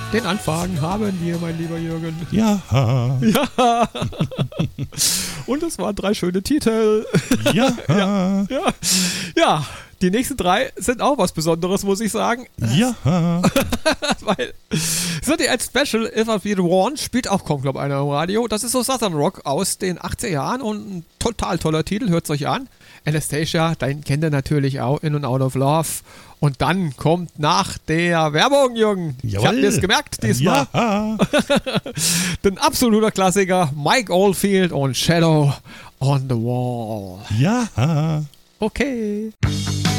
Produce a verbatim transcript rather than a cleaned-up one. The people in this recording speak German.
Den Anfang haben wir, mein lieber Jürgen. Ja. Ja. Und es waren drei schöne Titel. Ja. Ja. Ja. Ja. Die nächsten drei sind auch was Besonderes, muss ich sagen. Ja. Weil thirty-eight Special, If I Be The One, spielt auch kaum, glaube ich, einer im Radio. Das ist so Southern Rock aus den achtziger Jahren und ein total toller Titel, hört es euch an. Anastacia, den kennt ihr natürlich auch, In and Out of Love. Und dann kommt nach der Werbung, Jürgen. Jawohl. Ich hab mir's gemerkt diesmal. Ja. Den absoluter Klassiker, Mike Oldfield und Shadow on the Wall. Ja. Okay.